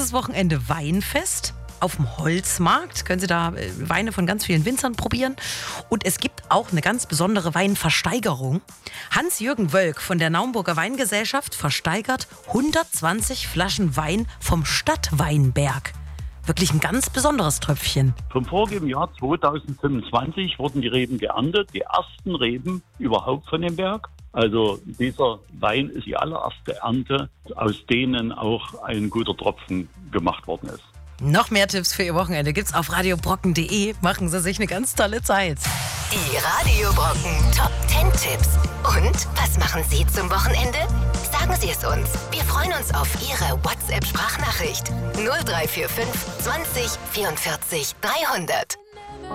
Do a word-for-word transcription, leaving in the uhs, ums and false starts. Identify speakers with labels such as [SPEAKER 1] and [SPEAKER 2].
[SPEAKER 1] Dieses Wochenende Weinfest. Auf dem Holzmarkt können Sie da Weine von ganz vielen Winzern probieren. Und es gibt auch eine ganz besondere Weinversteigerung. Hans-Jürgen Wölk von der Naumburger Weingesellschaft versteigert hundertzwanzig Flaschen Wein vom Stadtweinberg. Wirklich ein ganz besonderes Tröpfchen.
[SPEAKER 2] Vom vorigen Jahr zweitausendfünfundzwanzig wurden die Reben geerntet, die ersten Reben überhaupt von dem Berg. Also dieser Wein ist die allererste Ernte, aus denen auch ein guter Tropfen gemacht worden ist.
[SPEAKER 1] Noch mehr Tipps für Ihr Wochenende gibt's auf radiobrocken punkt de. Machen Sie sich eine ganz tolle Zeit.
[SPEAKER 3] Die Radio Brocken Top zehn Tipps. Und was machen Sie zum Wochenende? Sagen Sie es uns. Wir freuen uns auf Ihre WhatsApp-Sprachnachricht. null drei vier fünf zwanzig vierundvierzig dreihundert.